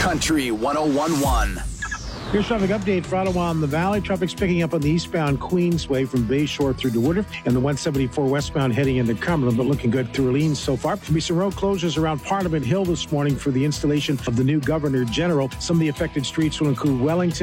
Country 101.1. Here's traffic update for Ottawa in the Valley. Traffic's picking up on the eastbound Queensway from Bayshore through to Woodruff and the 174 westbound heading into Cumberland, but looking good through Orleans so far. There'll be some road closures around Parliament Hill this morning for the installation of the new Governor General. Some of the affected streets will include Wellington,